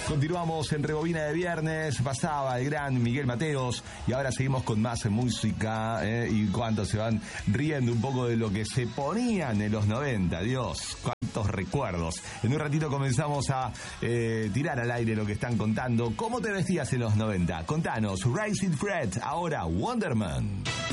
Continuamos en Rebobina de Viernes. Pasaba el gran Miguel Mateos y ahora seguimos con más música, y cuánto se van riendo un poco de lo que se ponían en los 90. Dios, cuántos recuerdos. En un ratito comenzamos a tirar al aire lo que están contando. ¿Cómo te vestías en los 90? Contanos. Rising Fred, ahora Wonderman.